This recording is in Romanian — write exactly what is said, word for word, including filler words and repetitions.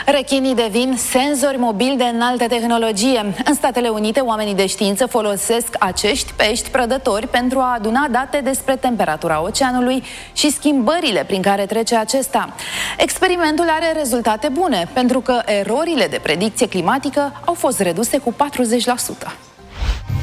Rechinii devin senzori mobili de înaltă tehnologie. În Statele Unite, oamenii de știință folosesc acești pești prădători pentru a aduna date despre temperatura oceanului și schimbările prin care trece acesta. Experimentul are rezultate bune, pentru că erorile de predicție climatică au fost reduse cu patruzeci la sută.